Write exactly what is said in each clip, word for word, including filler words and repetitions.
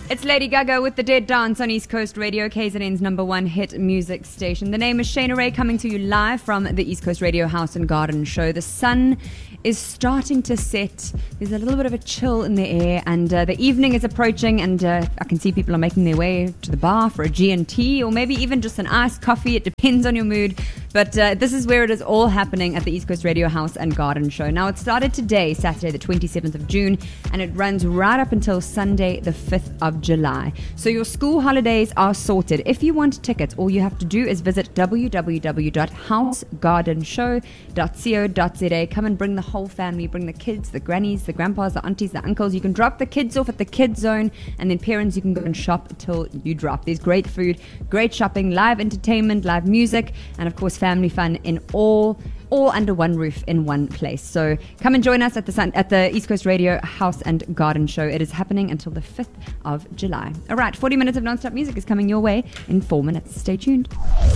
It's Lady Gaga with The Dead Dance on East Coast Radio, K Z N's number one hit music station. The name is Shayna Ray, coming to you live from the East Coast Radio House and Garden Show. The sun is starting to set. There's a little bit of a chill in the air, and uh, the evening is approaching, and uh, I can see people are making their way to the bar for a G and T, or maybe even just an iced coffee. It depends on your mood. But uh, this is where it is all happening at the East Coast Radio House and Garden Show. Now, it started today, Saturday the twenty-seventh of June, and it runs right up until Sunday the fifth of July. So your school holidays are sorted. If you want tickets, all you have to do is visit w w w dot house garden show dot co dot z a. Come and bring the whole family. Bring the kids, the grannies, the grandpas, the aunties, the uncles. You can drop the kids off at the kids zone, and then parents, you can go and shop till you drop. There's great food, great shopping, live entertainment, live music, and of course family fun in all all under one roof in one place. So come and join us at the Sun, at the East Coast Radio House and Garden Show. It is happening until the fifth of July. All right, forty minutes of non-stop music is coming your way in four minutes. Stay tuned.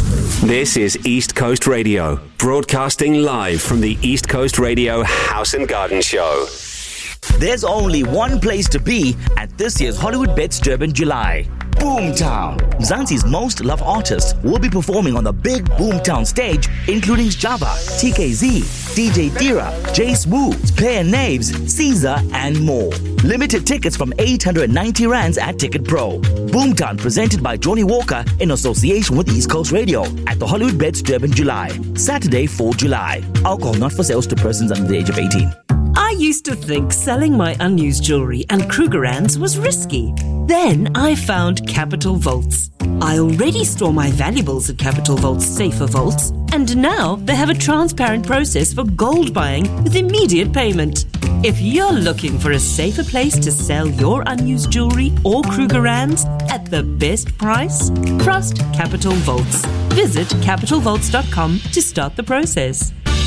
This is East Coast Radio, broadcasting live from the East Coast Radio House and Garden Show. There's only one place to be at this year's Hollywood Bets Durban July. Boomtown. Mzansi's most loved artists will be performing on the big Boomtown stage, including Java, T K Z, D J Tira, Jay Smooth, Player Naves, Caesar, and more. Limited tickets from eight hundred ninety rands at Ticket Pro. Boomtown presented by Johnny Walker in association with East Coast Radio at the Hollywood Bets Durban July. Saturday, fourth of July. Alcohol not for sales to persons under the age of eighteen. I used to think selling my unused jewelry and Krugerrands was risky. Then I found Capital Vaults. I already store my valuables at Capital Vaults Safer Vaults, and now they have a transparent process for gold buying with immediate payment. If you're looking for a safer place to sell your unused jewelry or Krugerrands at the best price, trust Capital Vaults. Visit capital vaults dot com to start the process.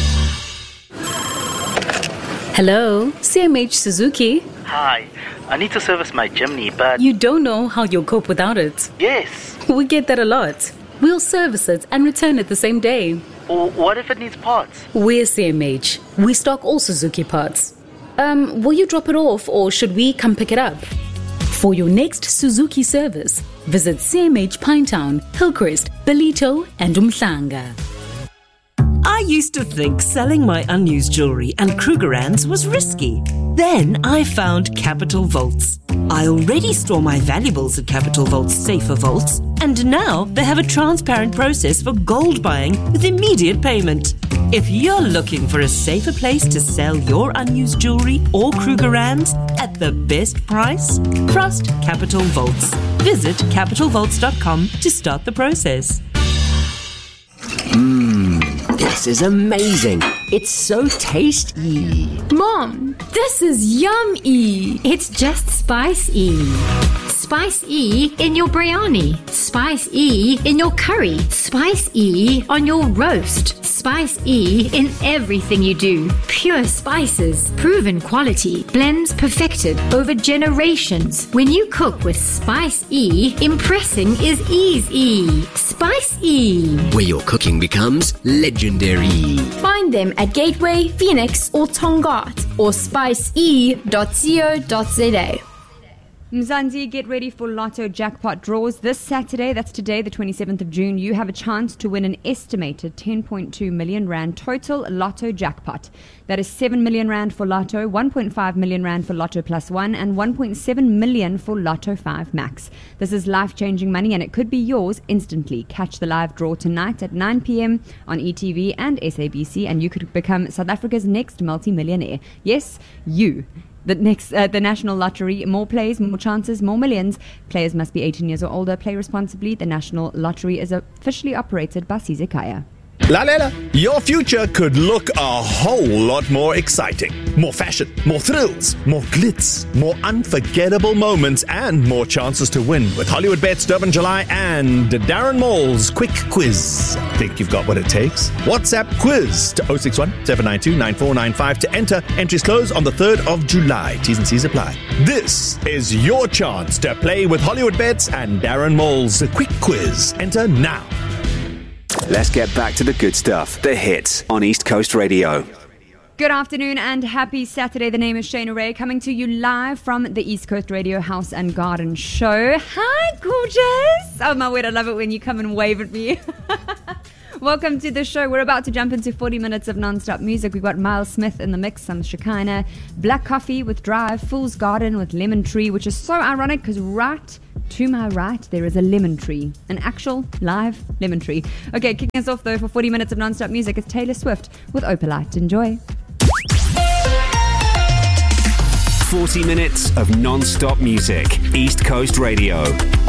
Hello, C M H Suzuki. Hi, I need to service my Jimny, but... You don't know how you'll cope without it. Yes. We get that a lot. We'll service it and return it the same day. Or what if it needs parts? We're C M H. We stock all Suzuki parts. Um, will you drop it off, or should we come pick it up? For your next Suzuki service, visit C M H Pinetown, Hillcrest, Ballito, and Umhlanga. I used to think selling my unused jewelry and Krugerrands was risky. Then I found Capital Vaults. I already store my valuables at Capital Vaults Safer Vaults, and now they have a transparent process for gold buying with immediate payment. If you're looking for a safer place to sell your unused jewelry or Krugerrands at the best price, trust Capital Vaults. Visit capital vaults dot com to start the process. Mmm, this is amazing. It's so tasty. Mom, this is yummy. It's just Spice-E. Spice-E in your biryani. Spice-E in your curry. Spice-E on your roast. Spice-E in everything you do. Pure spices, proven quality, blends perfected over generations. When you cook with Spice-E, impressing is easy. Spice-E. Where your cooking becomes legendary. Find them at Gateway, Phoenix, or Tongaat, or spice e dot co dot z a. Mzansi, get ready for Lotto jackpot draws this Saturday. That's today, the twenty-seventh of June. You have a chance to win an estimated ten point two million rand total Lotto jackpot. That is seven million rand for Lotto, one point five million rand for Lotto Plus One, and one point seven million for Lotto five Max. This is life-changing money, and it could be yours instantly. Catch the live draw tonight at nine p.m. on E T V and S A B C, and you could become South Africa's next multi-millionaire. Yes, you. The next, uh, the National Lottery, more plays, more chances, more millions. Players must be eighteen years or older. Play responsibly. The National Lottery is officially operated by Sizekaya. Lalela, your future could look a whole lot more exciting. More fashion, more thrills, more glitz, more unforgettable moments, and more chances to win with Hollywood Bets Durban July and Darren Mall's Quick Quiz. Think you've got what it takes? WhatsApp quiz to oh six one, seven nine two, nine four nine five to enter. Entries close on the third of July. T's and C's apply. This is your chance to play with Hollywood Bets and Darren Mall's Quick Quiz. Enter now. Let's get back to the good stuff. The hits on East Coast Radio. Good afternoon and happy Saturday. The name is Shayna Ray, coming to you live from the East Coast Radio House and Garden Show. Hi, gorgeous. Oh my word, I love it when you come and wave at me. Welcome to the show. We're about to jump into forty minutes of non-stop music. We've got Miles Smith in the mix, some Shekinah, Black Coffee with Drive, Fool's Garden with Lemon Tree, which is so ironic because right to my right, there is a lemon tree, an actual live lemon tree. Okay, kicking us off though for forty minutes of non-stop music is Taylor Swift with Opalite. Enjoy. forty minutes of non-stop music. East Coast Radio.